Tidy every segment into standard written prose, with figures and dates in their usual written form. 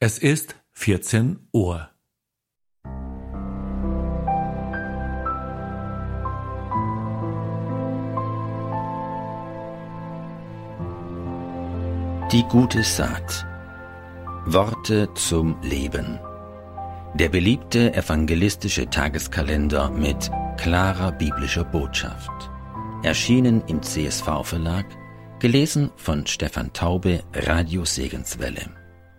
Es ist 14 Uhr. Die gute Saat. Worte zum Leben. Der beliebte evangelistische Tageskalender mit klarer biblischer Botschaft. Erschienen im CSV-Verlag, gelesen von Stefan Taube, Radio Segenswelle.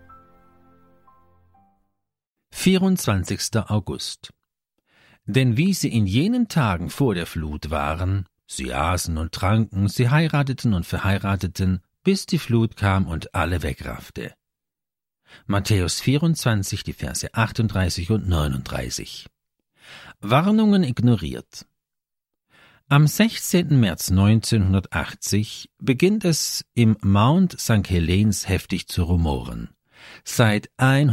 24. August. Denn wie sie in jenen Tagen vor der Flut waren, sie aßen und tranken, sie heirateten und verheirateten, bis die Flut kam und alle wegraffte. Matthäus 24, die Verse 38 und 39. Warnungen ignoriert. Am 16. März 1980 beginnt es im Mount St. Helens heftig zu rumoren. Seit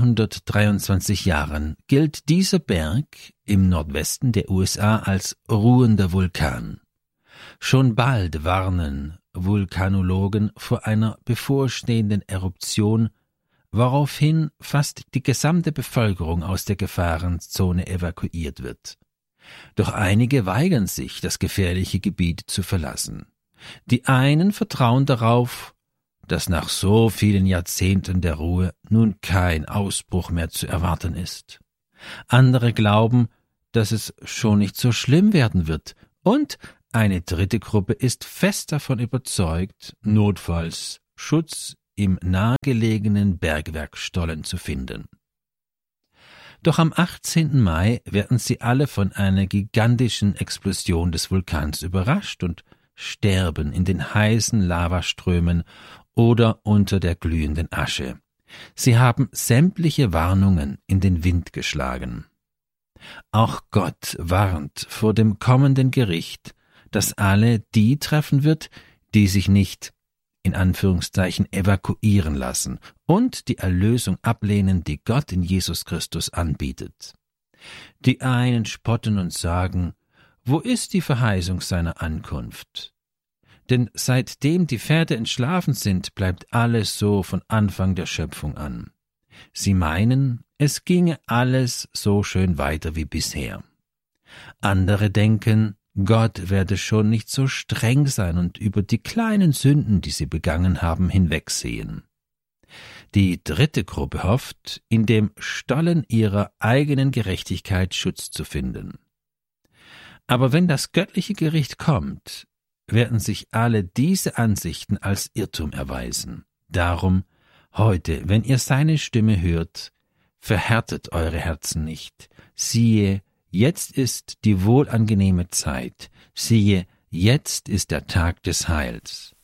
123 Jahren gilt dieser Berg im Nordwesten der USA als ruhender Vulkan. Schon bald warnen Vulkanologen vor einer bevorstehenden Eruption, woraufhin fast die gesamte Bevölkerung aus der Gefahrenzone evakuiert wird. Doch einige weigern sich, das gefährliche Gebiet zu verlassen. Die einen vertrauen darauf, dass nach so vielen Jahrzehnten der Ruhe nun kein Ausbruch mehr zu erwarten ist. Andere glauben, dass es schon nicht so schlimm werden wird, und eine dritte Gruppe ist fest davon überzeugt, notfalls Schutz im nahegelegenen Bergwerkstollen zu finden. Doch am 18. Mai werden sie alle von einer gigantischen Explosion des Vulkans überrascht und sterben in den heißen Lavaströmen oder unter der glühenden Asche. Sie haben sämtliche Warnungen in den Wind geschlagen. Auch Gott warnt vor dem kommenden Gericht, das alle die treffen wird, die sich nicht, in Anführungszeichen, evakuieren lassen und die Erlösung ablehnen, die Gott in Jesus Christus anbietet. Die einen spotten und sagen, wo ist die Verheißung seiner Ankunft? Denn seitdem die Pferde entschlafen sind, bleibt alles so von Anfang der Schöpfung an. Sie meinen, es ginge alles so schön weiter wie bisher. Andere denken, Gott werde schon nicht so streng sein und über die kleinen Sünden, die sie begangen haben, hinwegsehen. Die dritte Gruppe hofft, in dem Stollen ihrer eigenen Gerechtigkeit Schutz zu finden. Aber wenn das göttliche Gericht kommt, werden sich alle diese Ansichten als Irrtum erweisen. Darum, heute, wenn ihr seine Stimme hört, verhärtet eure Herzen nicht. Siehe, jetzt ist die wohlangenehme Zeit. Siehe, jetzt ist der Tag des Heils.